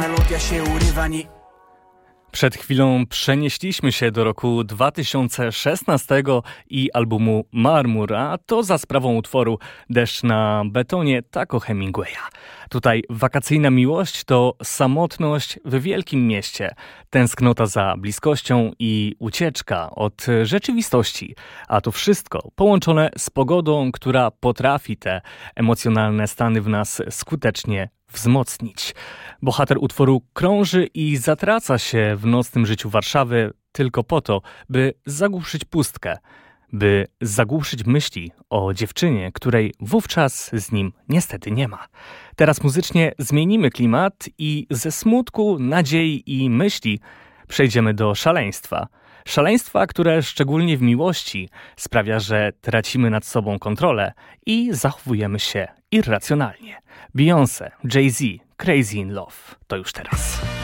melodia się urywa, Przed chwilą przenieśliśmy się do roku 2016 i albumu Marmur, a to za sprawą utworu Deszcz na betonie Taco Hemingwaya. Tutaj wakacyjna miłość to samotność w wielkim mieście, tęsknota za bliskością i ucieczka od rzeczywistości. A to wszystko połączone z pogodą, która potrafi te emocjonalne stany w nas skutecznie wzmocnić. Bohater utworu krąży i zatraca się w nocnym życiu Warszawy tylko po to, by zagłuszyć pustkę, by zagłuszyć myśli o dziewczynie, której wówczas z nim niestety nie ma. Teraz muzycznie zmienimy klimat i ze smutku, nadziei i myśli przejdziemy do szaleństwa. Szaleństwa, które szczególnie w miłości sprawia, że tracimy nad sobą kontrolę i zachowujemy się irracjonalnie. Beyoncé, Jay-Z, Crazy in Love. To już teraz.